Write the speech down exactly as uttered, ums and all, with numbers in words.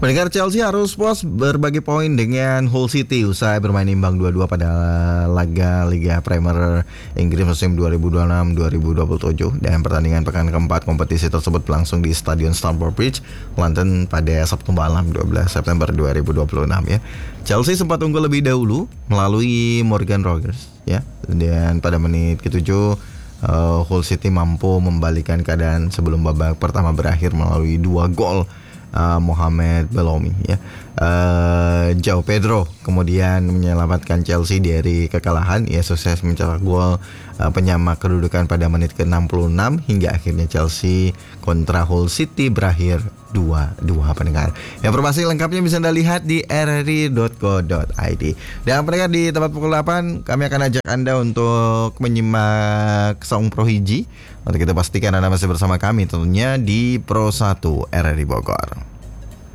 Pendengar, Chelsea harus puas berbagi poin dengan Hull City usai bermain imbang dua dua pada laga Liga Premier Inggris musim dua ribu dua puluh enam dua ribu dua puluh tujuh, dan pertandingan pekan keempat kompetisi tersebut berlangsung di Stadion Stamford Bridge, London pada Sabtu malam dua belas September dua ribu dua puluh enam ya. Chelsea sempat unggul lebih dahulu melalui Morgan Rogers ya, dan pada menit ketujuh uh, Hull City mampu membalikan keadaan sebelum babak pertama berakhir melalui dua gol Uh, Mohamed Bellomi ya. Uh, João Pedro kemudian menyelamatkan Chelsea dari kekalahan. Ia sukses mencetak gol uh, penyama kedudukan pada menit ke enam puluh enam hingga akhirnya Chelsea kontra Hull City berakhir dua dua pendengar. Informasi lengkapnya bisa Anda lihat di r r i dot co dot i d. Dan pendengar, di tempat pukul delapan kami akan ajak Anda untuk menyimak Song Pro Hiji. Untuk kita pastikan Anda masih bersama kami tentunya di Pro satu R R I Bogor.